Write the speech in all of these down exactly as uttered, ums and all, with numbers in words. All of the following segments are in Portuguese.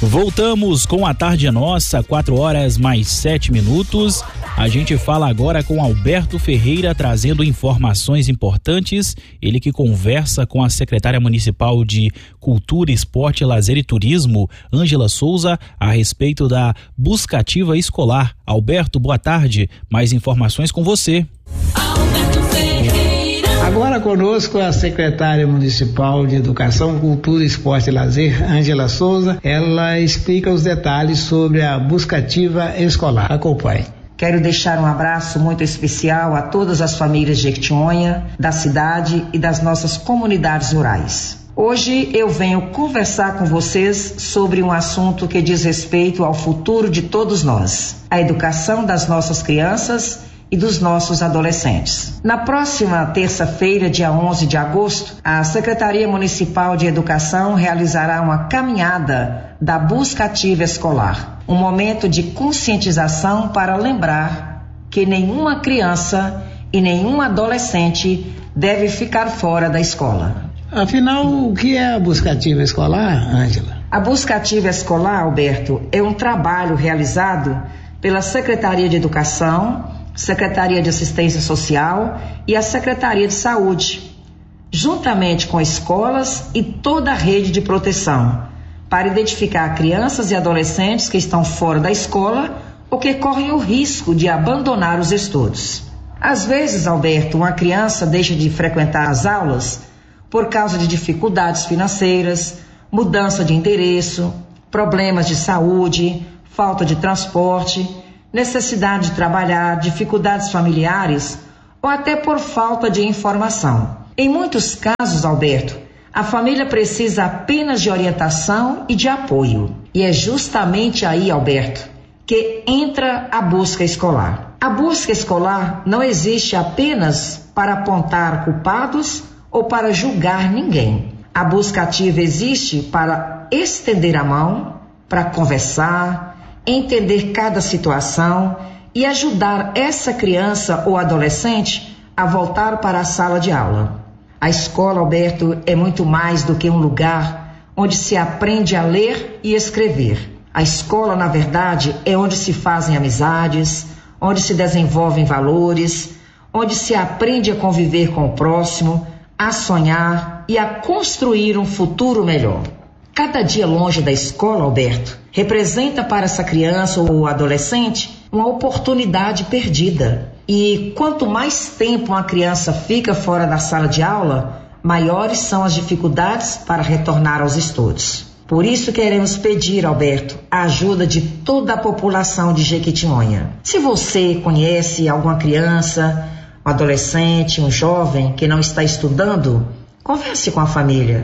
Voltamos com a Tarde é Nossa, quatro horas mais sete minutos. A gente fala agora com Alberto Ferreira, trazendo informações importantes. Ele que conversa com a secretária municipal de Cultura, Esporte, Lazer e Turismo, Ângela Souza, a respeito da buscativa escolar. Alberto, boa tarde. Mais informações com você. Alberto Ferreira. Agora conosco a secretária municipal de Educação, Cultura, Esporte e Lazer, Ângela Souza. Ela explica os detalhes sobre a buscativa escolar. Acompanhe. Quero deixar um abraço muito especial a todas as famílias de Jequitinhonha, da cidade e das nossas comunidades rurais. Hoje eu venho conversar com vocês sobre um assunto que diz respeito ao futuro de todos nós, a educação das nossas crianças e dos nossos adolescentes. Na próxima terça-feira, dia onze de agosto, a Secretaria Municipal de Educação realizará uma caminhada da busca ativa escolar, um momento de conscientização para lembrar que nenhuma criança e nenhum adolescente deve ficar fora da escola. Afinal, o que é a busca ativa escolar, Ângela? A busca ativa escolar, Alberto, é um trabalho realizado pela Secretaria de Educação, Secretaria de Assistência Social e a Secretaria de Saúde, juntamente com escolas e toda a rede de proteção, para identificar crianças e adolescentes que estão fora da escola ou que correm o risco de abandonar os estudos. Às vezes, Alberto, uma criança deixa de frequentar as aulas por causa de dificuldades financeiras, mudança de endereço, problemas de saúde, falta de transporte, necessidade de trabalhar, dificuldades familiares ou até por falta de informação. Em muitos casos, Alberto, a família precisa apenas de orientação e de apoio. E é justamente aí, Alberto, que entra a busca escolar. A busca escolar não existe apenas para apontar culpados ou para julgar ninguém. A busca ativa existe para estender a mão, para conversar, entender cada situação e ajudar essa criança ou adolescente a voltar para a sala de aula. A escola, Alberto, é muito mais do que um lugar onde se aprende a ler e escrever. A escola, na verdade, é onde se fazem amizades, onde se desenvolvem valores, onde se aprende a conviver com o próximo, a sonhar e a construir um futuro melhor. Cada dia longe da escola, Alberto, representa para essa criança ou adolescente uma oportunidade perdida. E quanto mais tempo uma criança fica fora da sala de aula, maiores são as dificuldades para retornar aos estudos. Por isso queremos pedir, Alberto, a ajuda de toda a população de Jequitinhonha. Se você conhece alguma criança, um adolescente, um jovem que não está estudando, converse com a família,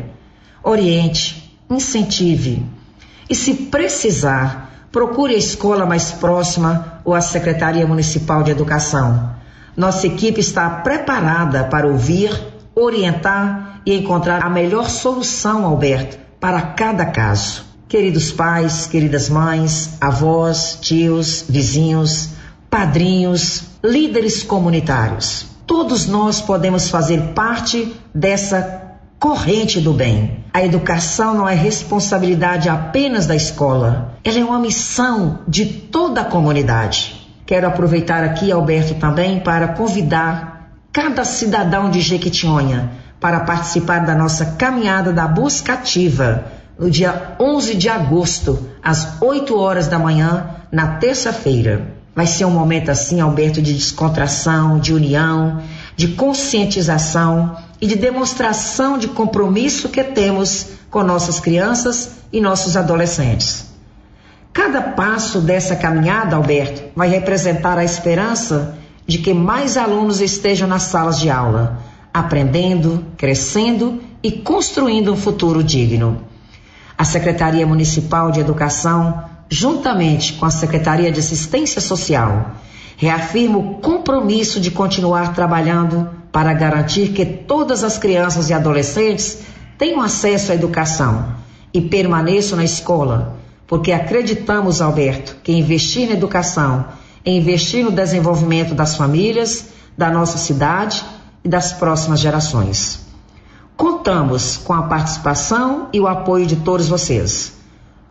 oriente, incentive e, se precisar, procure a escola mais próxima ou a Secretaria Municipal de Educação. Nossa equipe está preparada para ouvir, orientar e encontrar a melhor solução, Alberto, para cada caso. Queridos pais, queridas mães, avós, tios, vizinhos, padrinhos, líderes comunitários, todos nós podemos fazer parte dessa corrente do bem. A educação não é responsabilidade apenas da escola, ela é uma missão de toda a comunidade. Quero aproveitar aqui, Alberto, também para convidar cada cidadão de Jequitinhonha para participar da nossa caminhada da busca ativa no dia onze de agosto, às oito horas da manhã, na terça-feira. Vai ser um momento assim, Alberto, de descontração, de união, de conscientização e de demonstração de compromisso que temos com nossas crianças e nossos adolescentes. Cada passo dessa caminhada, Alberto, vai representar a esperança de que mais alunos estejam nas salas de aula, aprendendo, crescendo e construindo um futuro digno. A Secretaria Municipal de Educação, juntamente com a Secretaria de Assistência Social, reafirma o compromisso de continuar trabalhando para garantir que todas as crianças e adolescentes tenham acesso à educação e permaneçam na escola, porque acreditamos, Alberto, que investir na educação é investir no desenvolvimento das famílias, da nossa cidade e das próximas gerações. Contamos com a participação e o apoio de todos vocês.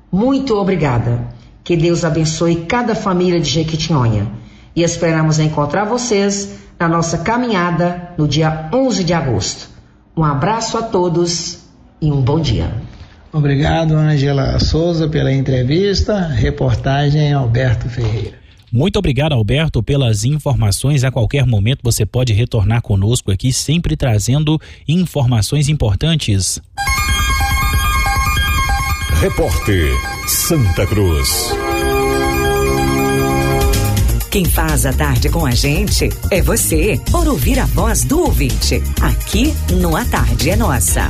Muito obrigada. Que Deus abençoe cada família de Jequitinhonha. E esperamos encontrar vocês na nossa caminhada no dia onze de agosto. Um abraço a todos e um bom dia. Obrigado, Ângela Souza, pela entrevista. Reportagem Alberto Ferreira. Muito obrigado, Alberto, pelas informações. A qualquer momento você pode retornar conosco aqui, sempre trazendo informações importantes. Repórter Santa Cruz. Quem faz a tarde com a gente é você, por ouvir a voz do ouvinte, aqui no A Tarde é Nossa.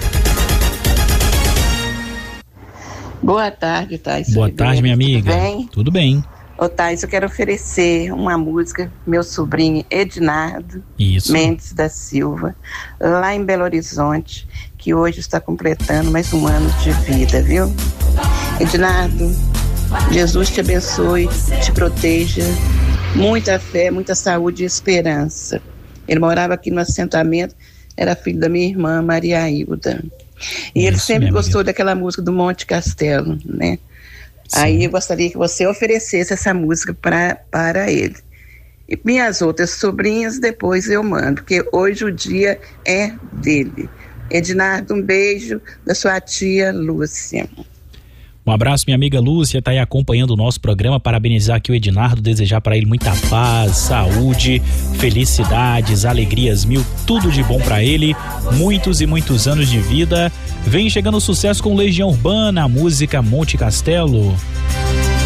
Boa tarde, Thais. Boa tarde, minha amiga. Tudo bem? Tudo bem. Ô, Thais, eu quero oferecer uma música pro meu sobrinho Ednardo Isso. Mendes da Silva, lá em Belo Horizonte, que hoje está completando mais um ano de vida, viu? Ednardo, Jesus te abençoe, te proteja, muita fé, muita saúde e esperança. Ele morava aqui no assentamento, era filho da minha irmã, Maria Hilda. E Isso, ele sempre gostou amiga. daquela música do Monte Castelo, né? Sim. Aí eu gostaria que você oferecesse essa música pra, para ele. E minhas outras sobrinhas depois eu mando, porque hoje o dia é dele. Ednardo, um beijo da sua tia Lúcia. Um abraço, minha amiga Lúcia, tá aí acompanhando o nosso programa. Parabenizar aqui o Ednardo, desejar para ele muita paz, saúde, felicidades, alegrias mil, tudo de bom para ele, muitos e muitos anos de vida. Vem chegando o sucesso com Legião Urbana, a música Monte Castelo.